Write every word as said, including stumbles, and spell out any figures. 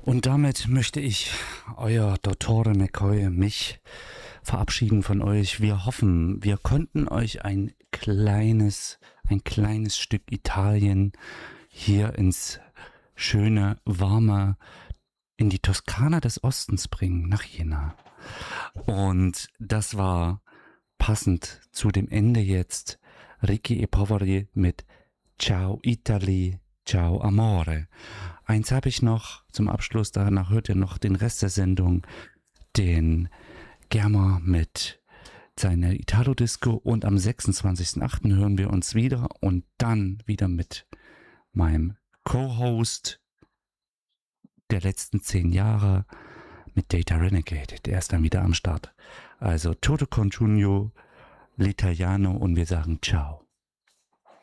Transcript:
Und damit möchte ich, euer Dottore McCoy, mich verabschieden von euch. Wir hoffen, wir konnten euch ein kleines, ein kleines Stück Italien hier ins schöne, warme, in die Toskana des Ostens bringen, nach Jena. Und das war passend zu dem Ende jetzt Ricchi e Poveri mit Ciao Italy, Ciao Amore. Eins habe ich noch zum Abschluss, danach hört ihr noch den Rest der Sendung, den Germa mit seiner Italo-Disco, und am sechsundzwanzigsten achten hören wir uns wieder und dann wieder mit meinem Co-Host der letzten zehn Jahre, mit Data Renegade. Der ist dann wieder am Start. Also Toto Congiugno, L'Italiano, und wir sagen Ciao.